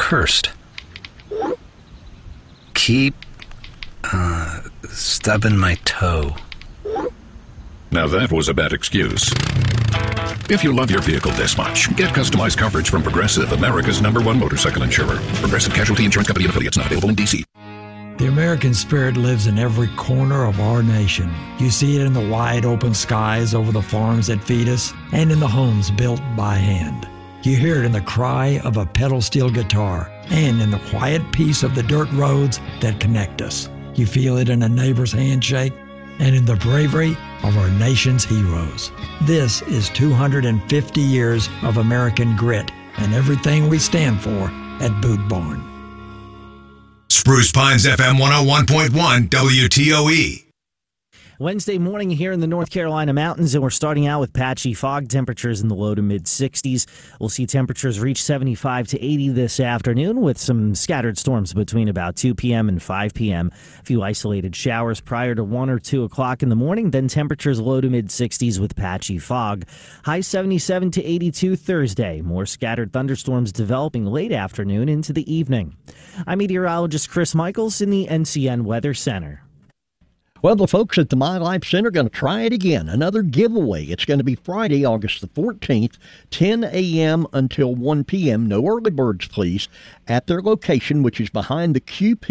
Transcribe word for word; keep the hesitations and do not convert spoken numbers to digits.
cursed. Keep uh, stubbing my toe. Now that was a bad excuse. If you love your vehicle this much, get customized coverage from Progressive, America's number one motorcycle insurer. Progressive Casualty Insurance Company and affiliates, not available in D C. The American spirit lives in every corner of our nation. You see it in the wide open skies over the farms that feed us and in the homes built by hand. You hear it in the cry of a pedal steel guitar and in the quiet peace of the dirt roads that connect us. You feel it in a neighbor's handshake and in the bravery of our nation's heroes. This is two hundred fifty years of American grit and everything we stand for at Boot Barn. Spruce Pines F M one oh one point one W T O E. Wednesday morning here in the North Carolina mountains, and we're starting out with patchy fog, temperatures in the low to mid sixties. We'll see temperatures reach seventy-five to eighty this afternoon with some scattered storms between about two p.m. and five p.m. A few isolated showers prior to one or two o'clock in the morning, then temperatures low to mid sixties with patchy fog. High seventy-seven to eighty-two Thursday. More scattered thunderstorms developing late afternoon into the evening. I'm meteorologist Chris Michaels in the N C N Weather Center. Well, the folks at the My Life Center are going to try it again. Another giveaway. It's going to be Friday, August the fourteenth, ten a.m. until one p.m. No early birds, please, at their location, which is behind the Q P